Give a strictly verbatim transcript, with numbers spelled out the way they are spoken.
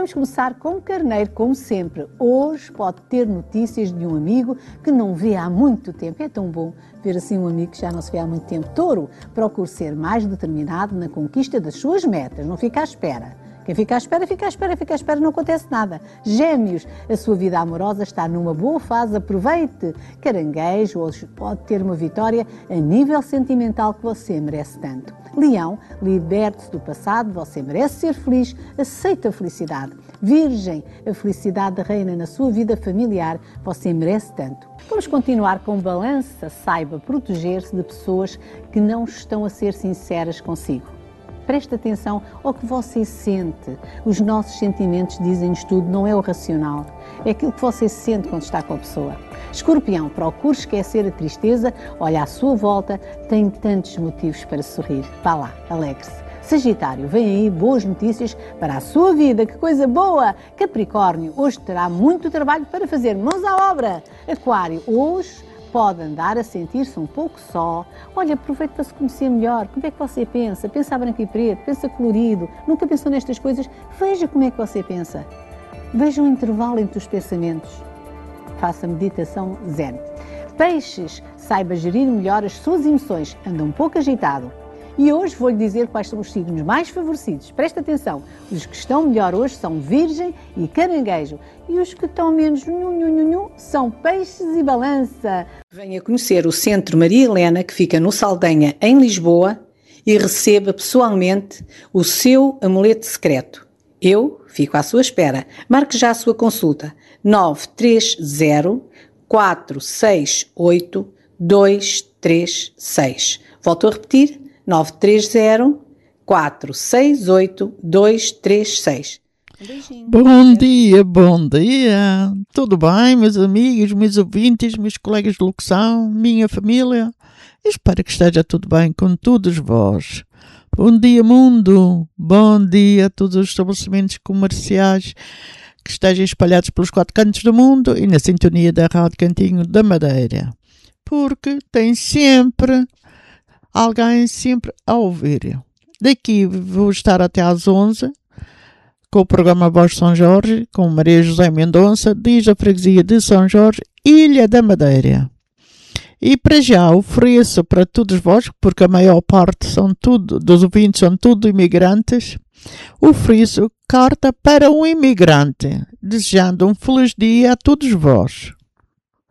Vamos começar com Carneiro, como sempre. Hoje pode ter notícias de um amigo que não vê há muito tempo. É tão bom ver assim um amigo que já não se vê há muito tempo. Touro, procure ser mais determinado na conquista das suas metas, não fica à espera. Quem fica à espera, fica à espera, fica à espera, não acontece nada. Gêmeos, a sua vida amorosa está numa boa fase, aproveite. Caranguejo, hoje pode ter uma vitória a nível sentimental que você merece tanto. Leão, liberte-se do passado, você merece ser feliz, aceita a felicidade. Virgem, a felicidade reina na sua vida familiar, você merece tanto. Vamos continuar com balança, saiba proteger-se de pessoas que não estão a ser sinceras consigo. Preste atenção ao que você sente. Os nossos sentimentos dizem-nos tudo, não é o racional. É aquilo que você sente quando está com a pessoa. Escorpião, procure esquecer a tristeza, olha à sua volta, tem tantos motivos para sorrir. Vá lá, alegre-se. Sagitário, vem aí boas notícias para a sua vida, que coisa boa! Capricórnio, hoje terá muito trabalho para fazer, mãos à obra! Aquário, hoje pode andar a sentir-se um pouco só. Olha, aproveite para se conhecer melhor. Como é que você pensa? Pensa branco e preto, pensa colorido. Nunca pensou nestas coisas? Veja como é que você pensa. Veja um intervalo entre os pensamentos. Faça meditação zen. Peixes, saiba gerir melhor as suas emoções. Anda um pouco agitado. E hoje vou-lhe dizer quais são os signos mais favorecidos. Presta atenção, os que estão melhor hoje são Virgem e Caranguejo. E os que estão menos nhu, nhu, nhu, nhu, são Peixes e Balança. Venha conhecer o Centro Maria Helena, que fica no Saldanha, em Lisboa, e receba pessoalmente o seu amuleto secreto. Eu fico à sua espera. Marque já a sua consulta. nove três zero, quatro seis oito, dois três seis. Volto a repetir. nove três zero, quatro seis oito, dois três seis. Um beijinho. Bom dia, bom dia. Tudo bem, meus amigos, meus ouvintes, meus colegas de locução, minha família? Espero que esteja tudo bem com todos vós. Bom dia, mundo. Bom dia a todos os estabelecimentos comerciais que estejam espalhados pelos quatro cantos do mundo e na sintonia da Rádio Cantinho da Madeira. Porque tem sempre alguém sempre a ouvir. Daqui vou estar até às onze com o programa Voz São Jorge, com Maria José Mendonça, diz a freguesia de São Jorge, Ilha da Madeira. E para já ofereço para todos vós, porque a maior parte são tudo, dos ouvintes são tudo imigrantes, ofereço carta para um imigrante, desejando um feliz dia a todos vós.